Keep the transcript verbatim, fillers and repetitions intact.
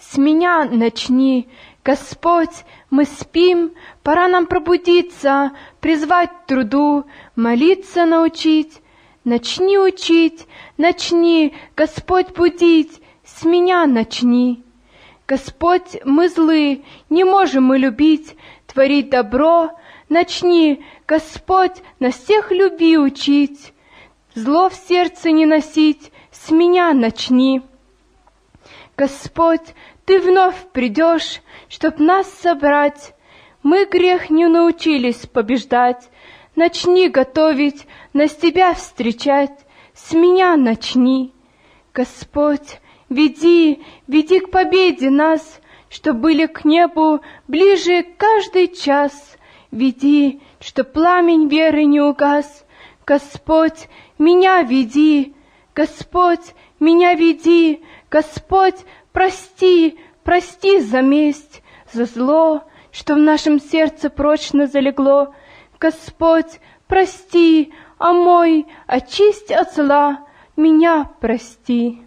с меня начни. Господь, мы спим, пора нам пробудиться, призвать к труду, молиться научить. Начни учить, начни, Господь, будить, с меня начни. Господь, мы злы, не можем мы любить, творить добро. Начни, Господь, нас всех люби учить. Зло в сердце не носить, с меня начни. Господь, Ты вновь придешь, чтоб нас собрать. Мы грех не научились побеждать. Начни готовить, нас Тебя встречать, с меня начни. Господь, веди, веди к победе нас, чтоб были к небу ближе каждый час. Веди, чтоб пламень веры не угас. Господь, меня веди, Господь, меня веди, Господь, прости, прости за месть, за зло, что в нашем сердце прочно залегло. Господь, прости, омой, очисть от зла, меня прости.